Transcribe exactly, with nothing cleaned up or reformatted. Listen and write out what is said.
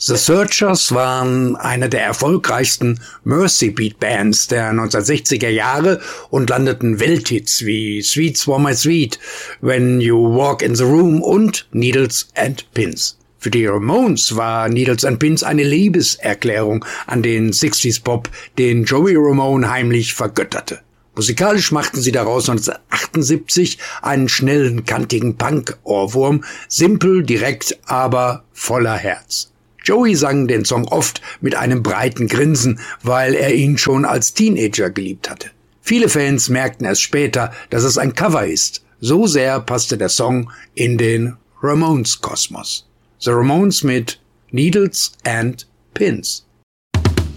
The Searchers waren eine der erfolgreichsten Mercy-Beat-Bands der neunzehnhundertsechziger Jahre und landeten Welthits wie Sweets for My Sweet, When You Walk in the Room und Needles and Pins. Für die Ramones war Needles and Pins eine Liebeserklärung an den sechziger Pop, den Joey Ramone heimlich vergötterte. Musikalisch machten sie daraus neunzehnhundertachtundsiebzig einen schnellen, kantigen Punk-Ohrwurm, simpel, direkt, aber voller Herz. Joey sang den Song oft mit einem breiten Grinsen, weil er ihn schon als Teenager geliebt hatte. Viele Fans merkten erst später, dass es ein Cover ist. So sehr passte der Song in den Ramones-Kosmos. The Ramones mit Needles and Pins.